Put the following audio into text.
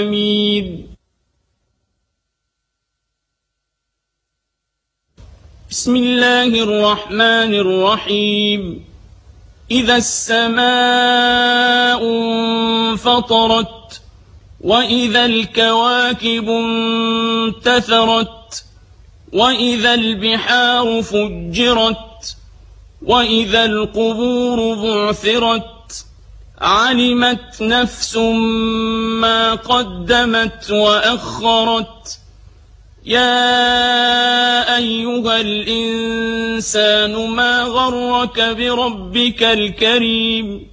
بسم الله الرحمن الرحيم إذا السماء انفطرت وإذا الكواكب انتثرت وإذا البحار فجرت وإذا القبور بعثرت علمت نفس ما قدمت وأخرت يا أيها الإنسان ما غرك بربك الكريم